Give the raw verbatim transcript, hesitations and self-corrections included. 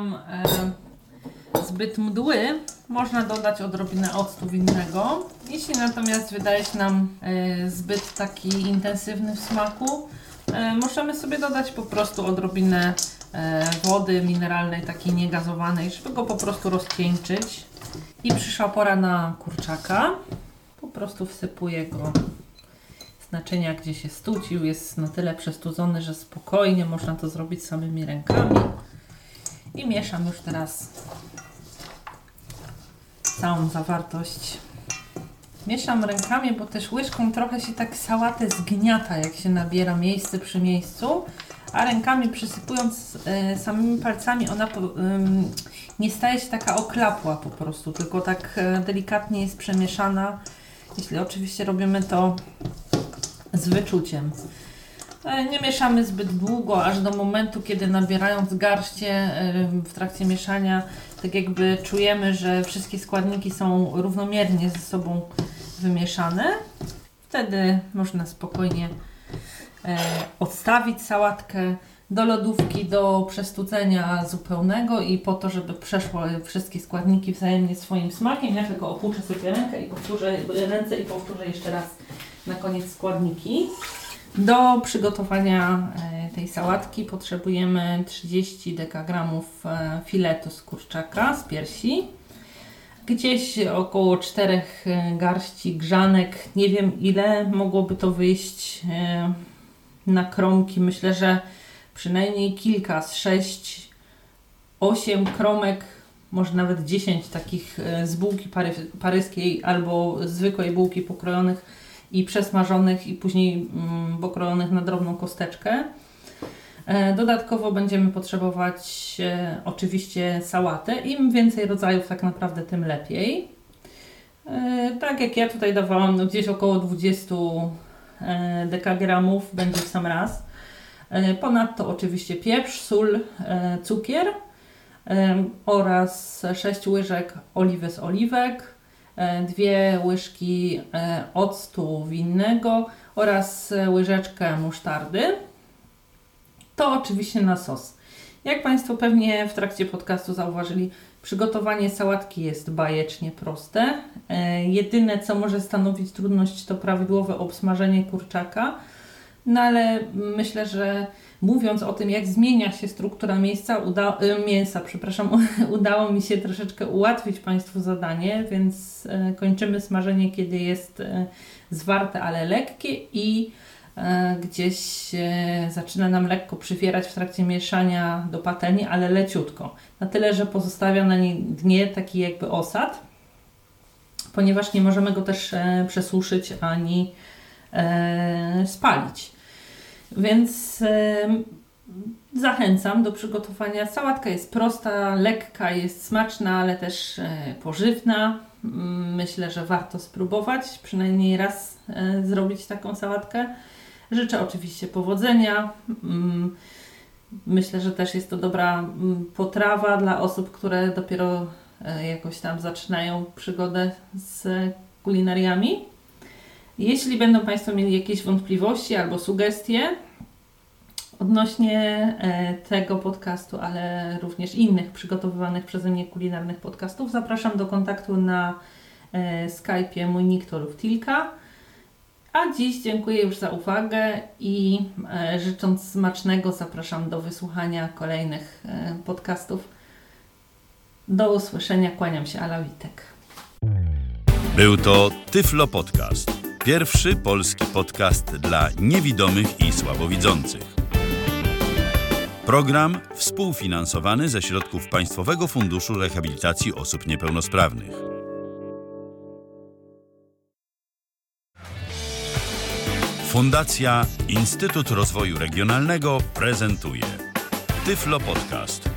e, zbyt mdły, można dodać odrobinę octu winnego. Jeśli natomiast wydaje się nam e, zbyt taki intensywny w smaku, e, możemy sobie dodać po prostu odrobinę e, wody mineralnej, takiej niegazowanej, żeby go po prostu rozcieńczyć. I przyszła pora na kurczaka. Po prostu wsypuję go z naczynia, gdzie się studził. Jest na tyle przestudzony, że spokojnie można to zrobić samymi rękami. I mieszam już teraz całą zawartość. Mieszam rękami, bo też łyżką trochę się tak sałatę zgniata, jak się nabiera miejsce przy miejscu. A rękami przysypując y, samymi palcami, ona po, y, nie staje się taka oklapła po prostu, tylko tak y, delikatnie jest przemieszana, jeśli oczywiście robimy to z wyczuciem. Y, nie mieszamy zbyt długo, aż do momentu, kiedy nabierając garście y, w trakcie mieszania, tak jakby czujemy, że wszystkie składniki są równomiernie ze sobą wymieszane. Wtedy można spokojnie E, odstawić sałatkę do lodówki do przestudzenia zupełnego i po to, żeby przeszły wszystkie składniki wzajemnie swoim smakiem. Ja tylko opłuczę sobie rękę i powtórzę, ręce i powtórzę jeszcze raz na koniec składniki. Do przygotowania e, tej sałatki potrzebujemy trzydzieści dekagramów e, filetu z kurczaka, z piersi. Gdzieś około czterech garści grzanek, nie wiem ile mogłoby to wyjść e, na kromki. Myślę, że przynajmniej kilka, z sześć, osiem kromek, może nawet dziesięć takich z bułki pary, paryskiej albo zwykłej bułki pokrojonych i przesmażonych i później mm, pokrojonych na drobną kosteczkę. E, dodatkowo będziemy potrzebować e, oczywiście sałatę. Im więcej rodzajów tak naprawdę, tym lepiej. E, tak jak ja tutaj dawałam, no gdzieś około dwadzieścia e, dekagramów będzie w sam raz. E, ponadto oczywiście pieprz, sól, e, cukier e, oraz sześć łyżek oliwy z oliwek, e, dwie łyżki e, octu winnego oraz łyżeczkę musztardy. To oczywiście na sos. Jak Państwo pewnie w trakcie podcastu zauważyli, przygotowanie sałatki jest bajecznie proste. E, jedyne, co może stanowić trudność, to prawidłowe obsmażenie kurczaka. No ale myślę, że mówiąc o tym, jak zmienia się struktura miejsca, uda, e, mięsa, przepraszam, udało mi się troszeczkę ułatwić Państwu zadanie, więc e, kończymy smażenie, kiedy jest e, zwarte, ale lekkie i gdzieś zaczyna nam lekko przywierać w trakcie mieszania do patelni, ale leciutko. Na tyle, że pozostawia na niej dnie taki jakby osad, ponieważ nie możemy go też przesuszyć ani spalić. Więc zachęcam do przygotowania. Sałatka jest prosta, lekka, jest smaczna, ale też pożywna. Myślę, że warto spróbować, przynajmniej raz zrobić taką sałatkę. Życzę oczywiście powodzenia. Myślę, że też jest to dobra potrawa dla osób, które dopiero jakoś tam zaczynają przygodę z kulinariami. Jeśli będą Państwo mieli jakieś wątpliwości albo sugestie odnośnie tego podcastu, ale również innych przygotowywanych przeze mnie kulinarnych podcastów, zapraszam do kontaktu na Skype'ie mój nick to Luftilka. A dziś dziękuję już za uwagę i e, życząc smacznego zapraszam do wysłuchania kolejnych e, podcastów. Do usłyszenia, kłaniam się, Ala Witek. Był to Tyflo Podcast. Pierwszy polski podcast dla niewidomych i słabowidzących. Program współfinansowany ze środków Państwowego Funduszu Rehabilitacji Osób Niepełnosprawnych. Fundacja Instytut Rozwoju Regionalnego prezentuje Tyflo Podcast.